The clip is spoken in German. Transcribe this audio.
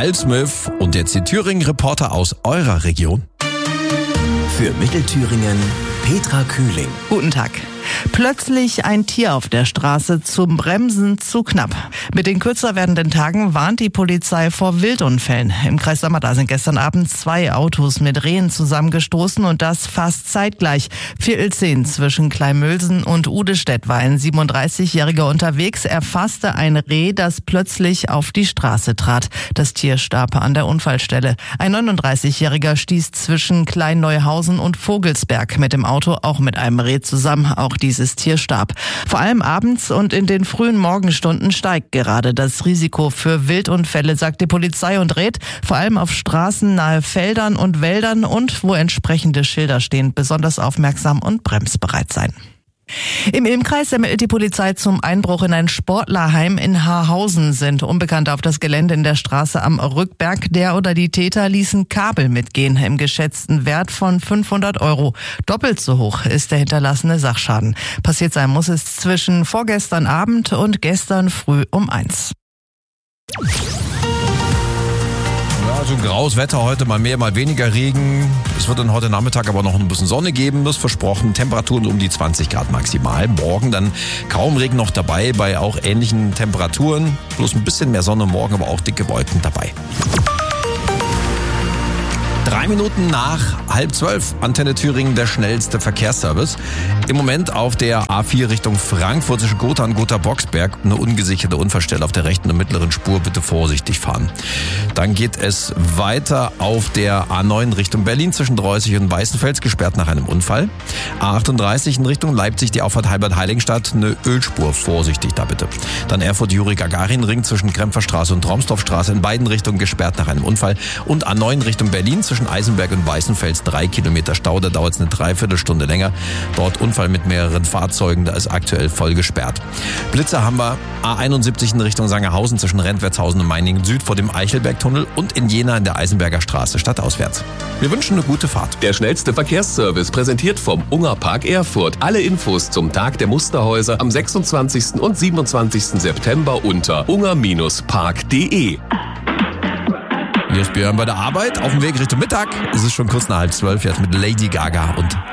Al Smith und jetzt die Thüringen-Reporter aus eurer Region. Für Mittelthüringen Petra Kühling. Guten Tag. Plötzlich ein Tier auf der Straße, zum Bremsen zu knapp. Mit den kürzer werdenden Tagen warnt die Polizei vor Wildunfällen. Im Kreis Sammerda sind gestern Abend 2 Autos mit Rehen zusammengestoßen und das fast zeitgleich. Viertel 10 zwischen Kleinmülsen und Udestedt war ein 37-Jähriger unterwegs. Er fasste ein Reh, das plötzlich auf die Straße trat. Das Tier starb an der Unfallstelle. Ein 39-Jähriger stieß zwischen Kleinneuhausen und Vogelsberg mit dem Auto auch mit einem Reh zusammen. Auch dieses Tier starb. Vor allem abends und in den frühen Morgenstunden steigt gerade das Risiko für Wildunfälle, sagt die Polizei und rät, vor allem auf Straßen nahe Feldern und Wäldern und wo entsprechende Schilder stehen, besonders aufmerksam und bremsbereit sein. Im Ilmkreis ermittelt die Polizei zum Einbruch in ein Sportlerheim in Haarhausen. Sind Unbekannte auf das Gelände in der Straße am Rückberg. Der oder die Täter ließen Kabel mitgehen im geschätzten Wert von 500 €. Doppelt so hoch ist der hinterlassene Sachschaden. Passiert sein muss es zwischen vorgestern Abend und gestern früh um 1. Also graues Wetter heute, mal mehr, mal weniger Regen. Es wird dann heute Nachmittag aber noch ein bisschen Sonne geben, das versprochen. Temperaturen um die 20 Grad maximal. Morgen dann kaum Regen noch dabei, bei auch ähnlichen Temperaturen. Bloß ein bisschen mehr Sonne morgen, aber auch dicke Wolken dabei. 3 Minuten nach 11:30, Antenne Thüringen, der schnellste Verkehrsservice. Im Moment auf der A4 Richtung Frankfurt zwischen Gotha und Gotha-Boxberg eine ungesicherte Unfallstelle auf der rechten und mittleren Spur. Bitte vorsichtig fahren. Dann geht es weiter auf der A9 Richtung Berlin zwischen Dreußig und Weißenfels, gesperrt nach einem Unfall. A38 in Richtung Leipzig, die Auffahrt Halbert-Heiligenstadt, eine Ölspur, vorsichtig da bitte. Dann Erfurt-Juri-Gagarin-Ring zwischen Krempferstraße und Traumsdorfstraße, in beiden Richtungen gesperrt nach einem Unfall. Und A9 Richtung Berlin zwischen Eisenberg und Weißenfels 3 Kilometer Stau, da dauert es eine Dreiviertelstunde länger. Dort Unfall mit mehreren Fahrzeugen, da ist aktuell voll gesperrt. Blitzer haben wir A71 in Richtung Sangerhausen zwischen Rentwertshausen und Meiningen Süd vor dem Eichelbergtunnel und in Jena in der Eisenberger Straße stadtauswärts. Wir wünschen eine gute Fahrt. Der schnellste Verkehrsservice präsentiert vom Ungerpark Erfurt. Alle Infos zum Tag der Musterhäuser am 26. und 27. September unter unger-park.de. Hier ist Björn bei der Arbeit. Auf dem Weg Richtung Mittag. Es ist schon kurz nach 11:30 jetzt mit Lady Gaga und